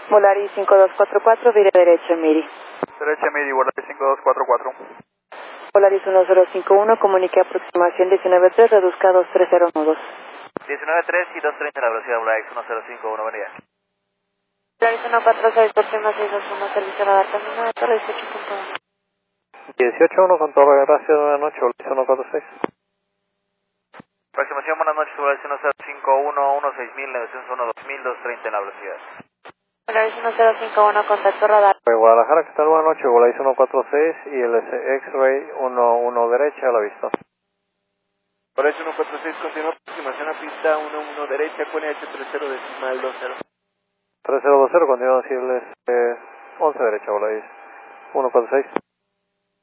Volaris 5244, vire derecha, Miri. Derecha, Miri, Volaris 5244. Volaris 1051, comunique aproximación 193, reduzca 23012. 19.3 y 230 la velocidad Volaris 1051, buen día. Volaris 146, próxima 621, servicio radar camino de torre 18.1. 18.1 con torre, gracias, buenas noches, Volaris 146. Aproximación, buenas noches, Volaris 1051, 16000, 901, 2000, 230 en la velocidad. Volaris 1051, contacto radar. Guadalajara, ¿qué tal? Buenas noches, Volaris 146 y el X-Ray 11 derecha a la vista. Volaris 146, continúa aproximación a pista 11 derecha, QNH 30.20. 3020, continúa así el 11 derecha, Volaris 146.